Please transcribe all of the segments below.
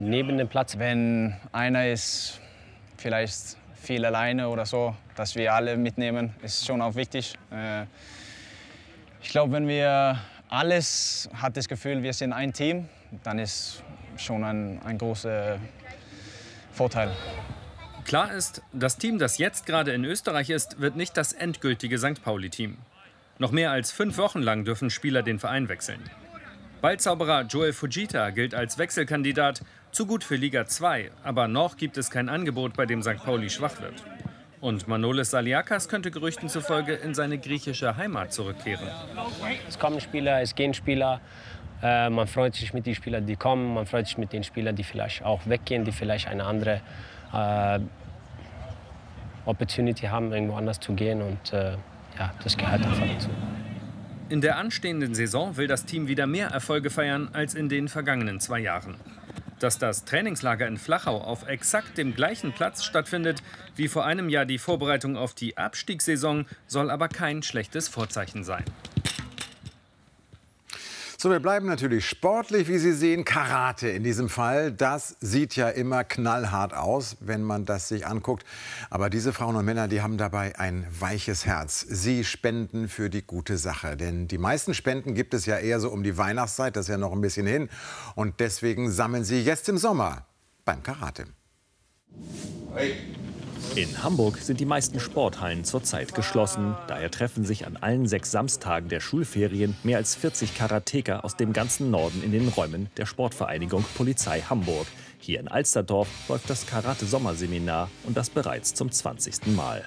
Neben dem Platz, wenn einer ist vielleicht viel alleine oder so, dass wir alle mitnehmen, ist schon auch wichtig. Ich glaube, wenn wir alles hat das Gefühl, wir sind ein Team, dann ist schon ein großer Vorteil. Klar ist, das Team, das jetzt gerade in Österreich ist, wird nicht das endgültige St. Pauli-Team. Noch mehr als 5 Wochen lang dürfen Spieler den Verein wechseln. Ballzauberer Joel Fujita gilt als Wechselkandidat, zu gut für Liga 2, aber noch gibt es kein Angebot, bei dem St. Pauli schwach wird. Und Manolis Saliakas könnte Gerüchten zufolge in seine griechische Heimat zurückkehren. Es kommen Spieler, es gehen Spieler. Man freut sich mit den Spielern, die kommen. Man freut sich mit den Spielern, die vielleicht auch weggehen, die vielleicht eine andere Opportunity haben, irgendwo anders zu gehen. Und ja, das gehört einfach dazu. In der anstehenden Saison will das Team wieder mehr Erfolge feiern als in den vergangenen 2 Jahren. Dass das Trainingslager in Flachau auf exakt dem gleichen Platz stattfindet wie vor einem Jahr die Vorbereitung auf die Abstiegssaison, soll aber kein schlechtes Vorzeichen sein. So, wir bleiben natürlich sportlich, wie Sie sehen. Karate in diesem Fall, das sieht ja immer knallhart aus, wenn man das sich anguckt. Aber diese Frauen und Männer, die haben dabei ein weiches Herz. Sie spenden für die gute Sache. Denn die meisten Spenden gibt es ja eher so um die Weihnachtszeit, das ist ja noch ein bisschen hin. Und deswegen sammeln sie jetzt im Sommer beim Karate. Hey. In Hamburg sind die meisten Sporthallen zurzeit geschlossen. Daher treffen sich an allen 6 Samstagen der Schulferien mehr als 40 Karateker aus dem ganzen Norden in den Räumen der Sportvereinigung Polizei Hamburg. Hier in Alsterdorf läuft das Karate-Sommerseminar und das bereits zum 20. Mal.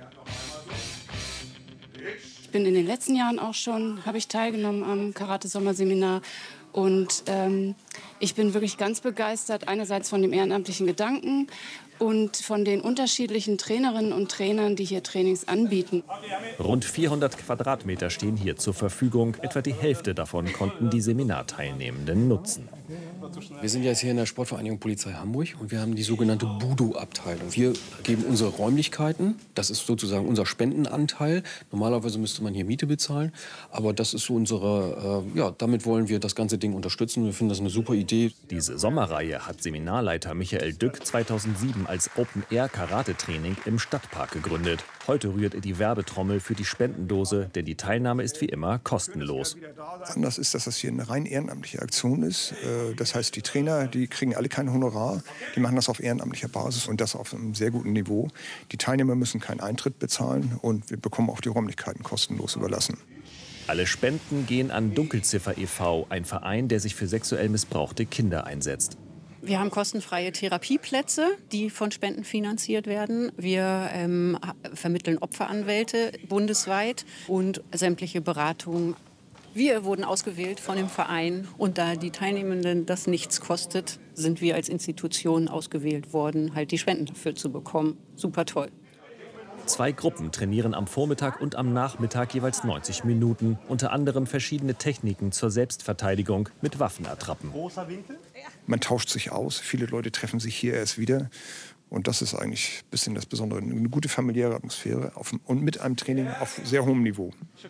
Ich bin in den letzten Jahren auch habe ich teilgenommen am Karate-Sommerseminar. Und ich bin wirklich ganz begeistert, einerseits von dem ehrenamtlichen Gedanken und von den unterschiedlichen Trainerinnen und Trainern, die hier Trainings anbieten. Rund 400 Quadratmeter stehen hier zur Verfügung. Etwa die Hälfte davon konnten die Seminarteilnehmenden nutzen. Wir sind jetzt hier in der Sportvereinigung Polizei Hamburg und wir haben die sogenannte Budo-Abteilung. Wir geben unsere Räumlichkeiten, das ist sozusagen unser Spendenanteil. Normalerweise müsste man hier Miete bezahlen, aber das ist so unsere, damit wollen wir das ganze Ding unterstützen. Wir finden das eine super Idee. Diese Sommerreihe hat Seminarleiter Michael Dück 2007 als Open-Air-Karate-Training im Stadtpark gegründet. Heute rührt er die Werbetrommel für die Spendendose, denn die Teilnahme ist wie immer kostenlos. Anders ist, dass das hier eine rein ehrenamtliche Aktion ist. Das heißt, die Trainer, die kriegen alle kein Honorar. Die machen das auf ehrenamtlicher Basis und das auf einem sehr guten Niveau. Die Teilnehmer müssen keinen Eintritt bezahlen und wir bekommen auch die Räumlichkeiten kostenlos überlassen. Alle Spenden gehen an Dunkelziffer e.V., ein Verein, der sich für sexuell missbrauchte Kinder einsetzt. Wir haben kostenfreie Therapieplätze, die von Spenden finanziert werden. Wir vermitteln Opferanwälte bundesweit und sämtliche Beratungen. Wir wurden ausgewählt von dem Verein und da die Teilnehmenden das nichts kostet, sind wir als Institution ausgewählt worden, halt die Spenden dafür zu bekommen. Super toll. 2 Gruppen trainieren am Vormittag und am Nachmittag jeweils 90 Minuten. Unter anderem verschiedene Techniken zur Selbstverteidigung mit Waffenattrappen. Man tauscht sich aus, viele Leute treffen sich hier erst wieder. Und das ist eigentlich ein bisschen das Besondere. Eine gute familiäre Atmosphäre und mit einem Training auf sehr hohem Niveau.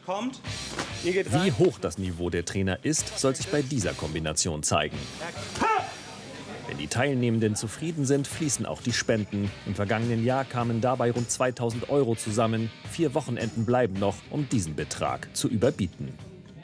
Wie hoch das Niveau der Trainer ist, soll sich bei dieser Kombination zeigen. Wenn die Teilnehmenden zufrieden sind, fließen auch die Spenden. Im vergangenen Jahr kamen dabei rund 2.000 € zusammen. 4 Wochenenden bleiben noch, um diesen Betrag zu überbieten.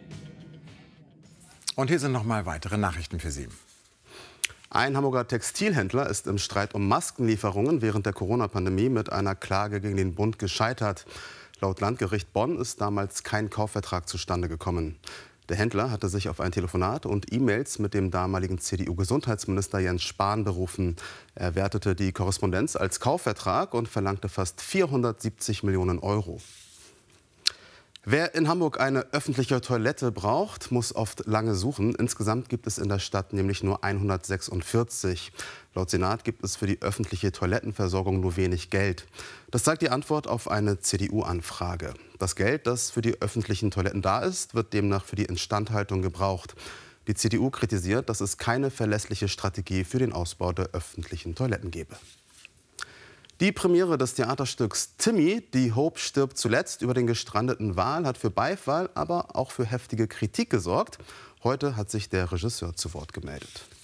Und hier sind noch mal weitere Nachrichten für Sie. Ein Hamburger Textilhändler ist im Streit um Maskenlieferungen während der Corona-Pandemie mit einer Klage gegen den Bund gescheitert. Laut Landgericht Bonn ist damals kein Kaufvertrag zustande gekommen. Der Händler hatte sich auf ein Telefonat und E-Mails mit dem damaligen CDU-Gesundheitsminister Jens Spahn berufen. Er wertete die Korrespondenz als Kaufvertrag und verlangte fast 470 Millionen €. Wer in Hamburg eine öffentliche Toilette braucht, muss oft lange suchen. Insgesamt gibt es in der Stadt nämlich nur 146. Laut Senat gibt es für die öffentliche Toilettenversorgung nur wenig Geld. Das zeigt die Antwort auf eine CDU-Anfrage. Das Geld, das für die öffentlichen Toiletten da ist, wird demnach für die Instandhaltung gebraucht. Die CDU kritisiert, dass es keine verlässliche Strategie für den Ausbau der öffentlichen Toiletten gebe. Die Premiere des Theaterstücks Timmy, die Hope stirbt zuletzt, über den gestrandeten Wal, hat für Beifall, aber auch für heftige Kritik gesorgt. Heute hat sich der Regisseur zu Wort gemeldet.